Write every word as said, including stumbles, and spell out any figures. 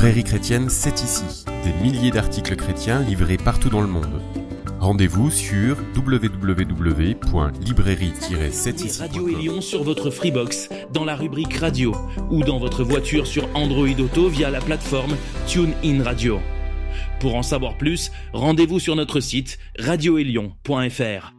librairie chrétienne C'est ici. Des milliers d'articles chrétiens livrés partout dans le monde. Rendez-vous sur w w w point librairie tiret c'est ici point com. Radio Élion sur votre Freebox, dans la rubrique radio, ou dans votre voiture sur Android Auto via la plateforme TuneIn Radio. Pour en savoir plus, rendez-vous sur notre site radio élion point f r.